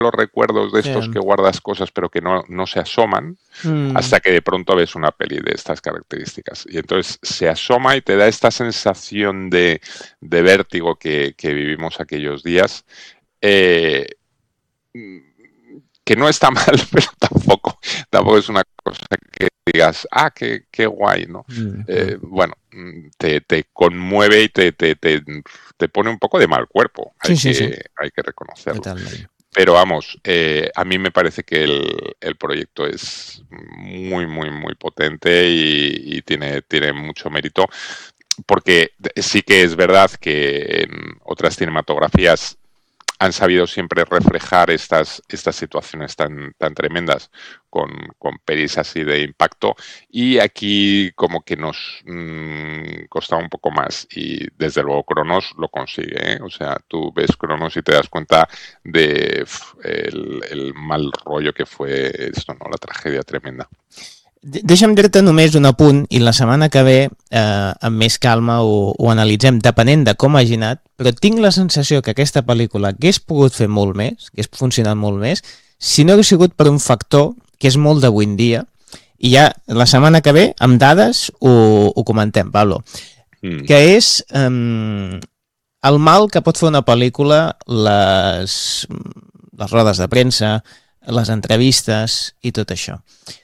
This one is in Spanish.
los recuerdos de Sí. estos que guardas cosas pero que no se asoman, hasta que de pronto ves una peli de estas características. Y entonces se asoma y te da esta sensación de vértigo que vivimos aquellos días, eh, que no está mal, pero tampoco es una cosa que digas, qué guay, ¿no? Bueno, te conmueve y te pone un poco de mal cuerpo, hay Sí. que reconocerlo. Totalment. Pero vamos, a mí me parece que el proyecto es muy, muy, muy potente y tiene mucho mérito, porque sí que es verdad que en otras cinematografías han sabido siempre reflejar estas situaciones tan tremendas con pelis así de impacto, y aquí como que nos costaba un poco más, y desde luego Cronos lo consigue, ¿eh? O sea, tú ves Cronos y te das cuenta de el mal rollo que fue esto, ¿no? La tragedia tremenda. Deixa'm dir-te només un apunt i la setmana que ve amb més calma ho analitzem depenent de com hagi anat, però tinc la sensació que aquesta pel·lícula hagués pogut fer molt més, hagués funcionat molt més, si no hagués sigut per un factor que és molt d'avui en dia, i ja la setmana que ve amb dades ho comentem, Pablo, que és el mal que pot fer una pel·lícula, les rodes de premsa, les entrevistes i tot això.